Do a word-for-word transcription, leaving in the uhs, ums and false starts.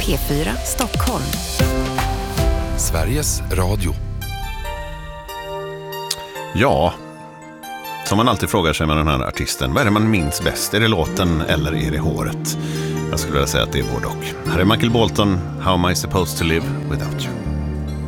P fyra Stockholm. Sveriges Radio. Ja, som man alltid frågar sig med den här artisten. Vad är det man minns bäst? Är det låten eller är det håret? Jag skulle vilja säga att det är både och. Här är Michael Bolton, How Am I Supposed to Live Without You?